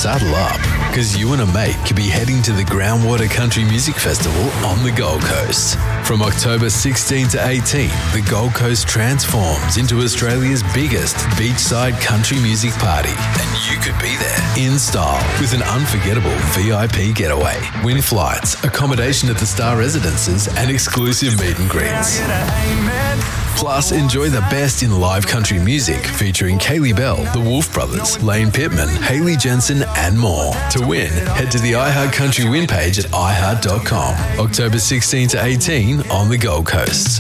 saddle up, because you and a mate could be heading to the Groundwater Country Music Festival on the Gold Coast. From October 16 to 18, the Gold Coast transforms into Australia's biggest beachside country music party, and you could be there in style with an unforgettable VIP getaway, win flights, accommodation at the Star Residences, and exclusive meet and greets. Plus, enjoy the best in live country music featuring Kaylee Bell, the Wolf Brothers, Lane Pittman, Hayley Jensen, and more. To win, head to the iHeart Country Win page at iHeart.com. October 16 to 18 on the Gold Coast.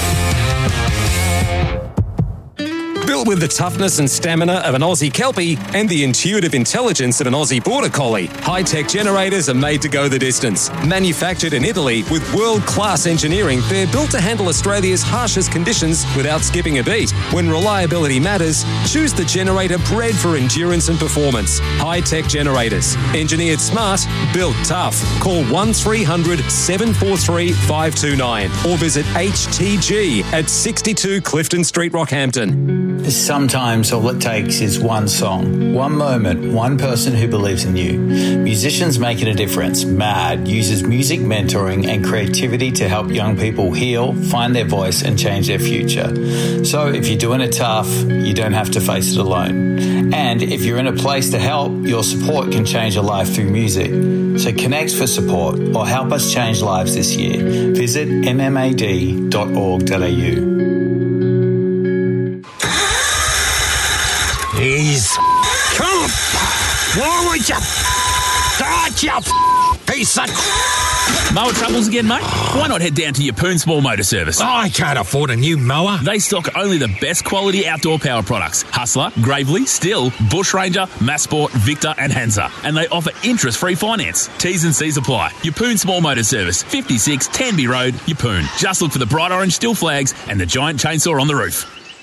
Built with the toughness and stamina of an Aussie Kelpie and the intuitive intelligence of an Aussie Border Collie, high-tech generators are made to go the distance. Manufactured in Italy with world-class engineering, they're built to handle Australia's harshest conditions without skipping a beat. When reliability matters, choose the generator bred for endurance and performance. High-tech generators. Engineered smart, built tough. Call 1300 743 529 or visit HTG at 62 Clifton Street, Rockhampton. Sometimes all it takes is one song, one moment, one person who believes in you. Musicians Making a Difference, MAD, uses music mentoring and creativity to help young people heal, find their voice and change their future. So if you're doing it tough, you don't have to face it alone. And if you're in a place to help, your support can change a life through music. So connect for support or help us change lives this year. Visit mmad.org.au. He's come. Why would you? Start you piece of... Mower troubles again, mate? Why not head down to your Poon Small Motor Service? I can't afford a new mower. They stock only the best quality outdoor power products. Hustler, Gravely, Still, Bush Ranger, Massport, Victor and Hansa. And they offer interest-free finance. T's and C's apply. Your Poon Small Motor Service, 56 Tanby Road, Yeppoon. Just look for the bright orange Still flags and the giant chainsaw on the roof.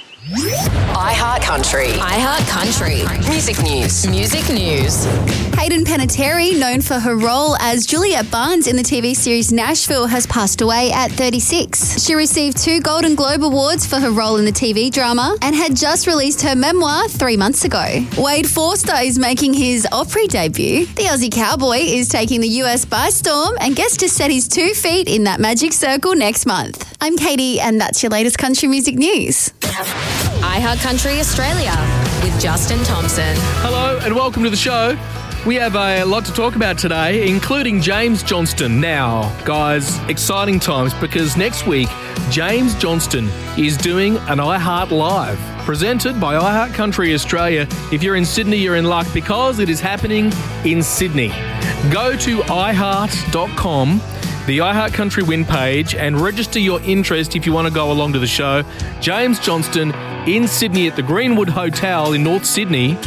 iHeart Country. iHeart Country. Music news. Music news. Hayden Panettiere, known for her role as Juliet Barnes in the TV series Nashville, has passed away at 36. She received 2 Golden Globe Awards for her role in the TV drama and had just released her memoir 3 months ago. Wade Forster is making his Opry debut. The Aussie cowboy is taking the US by storm and gets to set his 2 feet in that magic circle next month. I'm Katie, and that's your latest country music news. iHeart Country Australia with Justin Thompson. Hello and welcome to the show. We have a lot to talk about today, including James Johnston. Now, guys, exciting times because next week, James Johnston is doing an iHeart Live, presented by iHeart Country Australia. If you're in Sydney, you're in luck because it is happening in Sydney. Go to iHeart.com, the iHeart Country Win page, and register your interest if you want to go along to the show. James Johnston in Sydney at the Greenwood Hotel in North Sydney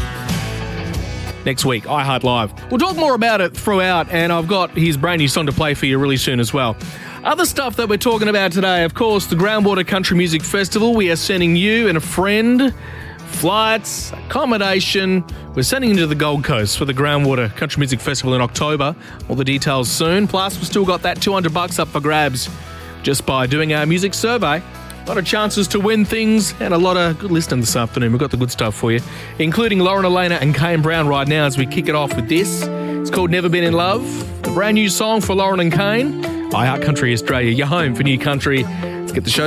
next week, iHeart Live. We'll talk more about it throughout, and I've got his brand new song to play for you really soon as well. Other stuff that we're talking about today, of course, the Groundwater Country Music Festival. We are sending you and a friend flights, accommodation. We're sending you to the Gold Coast for the Groundwater Country Music Festival in October. All the details soon. Plus, we've still got that $200 up for grabs just by doing our music survey. A lot of chances to win things and a lot of good listening this afternoon. We've got the good stuff for you, including Lauren Elena and Kane Brown right now as we kick it off with this. It's called Never Been in Love, a brand new song for Lauren and Kane. iHeart Country Australia, your home for new country. Let's get the show